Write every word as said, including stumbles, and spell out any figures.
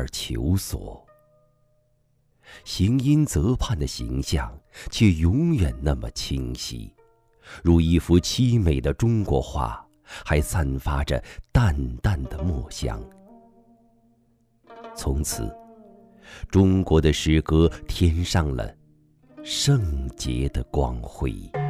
而求索。行阴则盼的形象却永远那么清晰，如一幅凄美的中国画，还散发着淡淡的墨香。从此，中国的诗歌添上了圣洁的光辉。